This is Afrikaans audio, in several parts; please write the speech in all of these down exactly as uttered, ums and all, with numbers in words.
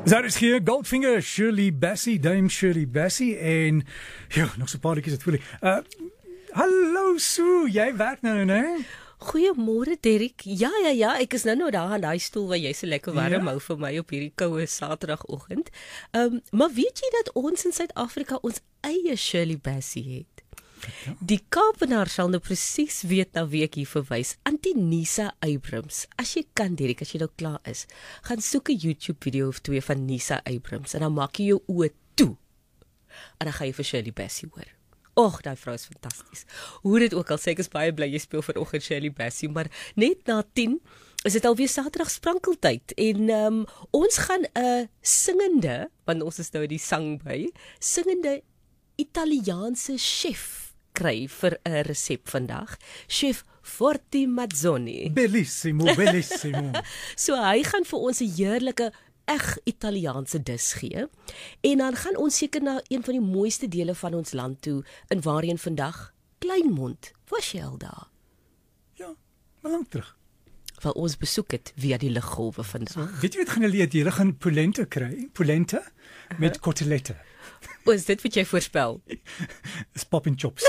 Daar is hier Goldfinger, Shirley Bassey, Dame Shirley Bassey en ja, nog so 'n paar liedjies wat voel ek. Uh, hallo Sue, jy werk nou, né? Goeiemôre Derek. Ja ja ja, ek is nou nou daar aan daai stoel waar jy so lekker warm ja? hou vir my op hierdie koue Saterdagoggend. Ehm, um, maar weet jy dat ons in Suid-Afrika ons eie Shirley Bassey het? Die Kaapenaar sal nou presies weet na wie ek hier verwys. Antinisa Abrams. As jy kan, Derek, as jy nou klaar is, gaan soek 'n YouTube video of twee van Nisa Abrams en dan maak jy jou oë toe. En dan gaan jy vir Shirley Bassey hoor. Och, daai vrou is fantasties. Hoe dit ook al sê, ek is baie bly jy speel vanoggend Shirley Bassey, maar net na tien is dit alweer Saterdag sprankeltyd en um, ons gaan 'n uh, singende, want ons is nou in die sang by, singende Italiaanse chef kry vir 'n resep vandag. Chef Forti Mazzoni. Bellissimo, bellissimo. So hy gaan vir ons 'n heerlike eg Italiaanse dis gee. En dan gaan ons seker na een van die mooiste dele van ons land toe, in waarheen vandag Kleinmond. Was jy al daar? Ja, maar lank terug. Wel ons besoek het via die liggolwe vandag. Weet jy wat gaan hulle eet? Hulle gaan polenta kry, polenta met uh-huh. kotelette. O, is dit wat jy voorspel? Is pop and chops.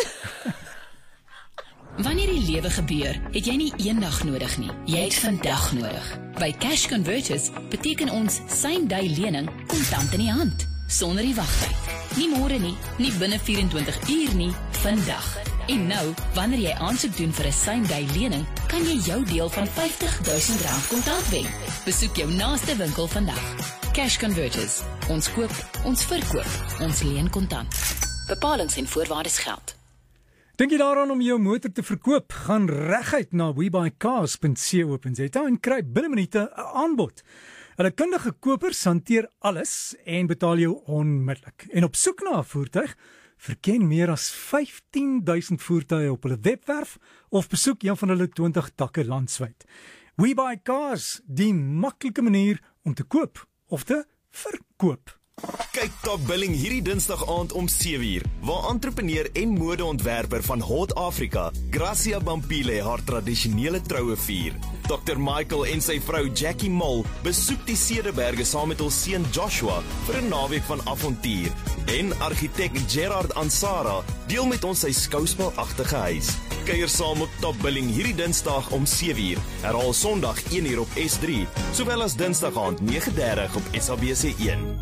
Wanneer die lewe gebeur, het jy nie eendag nodig nie. Jy het vandag nodig. By Cash Converters beteken ons same-day lening kontant in die hand, sonder die wagtyd. Nie môre nie, nie binne vyf-en-twintig uur nie, vandag. En nou, wanneer jy aansoek doen vir 'n same-day lening, kan jy jou deel van vyftig duisend rand kontant wen. Besoek jou naaste winkel vandag. Cash Converters. Ons koop, ons verkoop, ons leen kontant. Bepalings en voorwaardes geld. Dink jy daaraan om jou motor te verkoop? Gaan reguit na we buy cars dot co dot za en kry binne minute 'n aanbod. Hulle kundige kopers hanteer alles en betaal jou onmiddellik. En op soek na 'n voertuig, verken meer as vyftien duisend voertuie op hulle webwerf of besoek een van hulle twintig takke landwyd. We Buy Cars, die maklike manier om te koop of te verkoop. Kyk Top Billing hierdie Dinsdag aand om sewe uur, waar entrepreneur en modeontwerper van Hot Africa, Gracia Bampile, haar tradisionele troue vier. dokter Michael en sy vrou Jackie Mol besoek die Cederberge saam met hul seun Joshua vir 'n naweek van avontuur. En argitek Gerard Ansara deel met ons sy skouspelagtige huis. Kuier saam op Top Billing hierdie Dinsdag om sewe uur, herhaal Sondag een uur op S drie, sowel as Dinsdag aand nege dertig op S A B C een.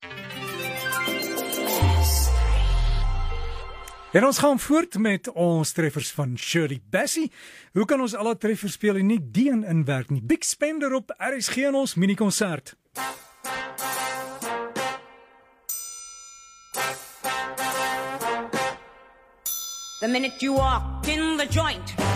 En ons gaan voort met ons treffers van Shirley Bassey. Hoe kan ons al die treffers speel en nie die een inwerk nie? Big Spender op R S G in ons mini-konsert. The minute you walk in the joint,